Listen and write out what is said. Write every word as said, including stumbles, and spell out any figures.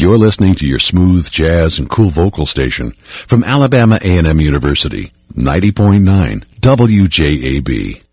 You're listening to your smooth jazz and cool vocal station from Alabama A and M University, ninety point nine W J A B.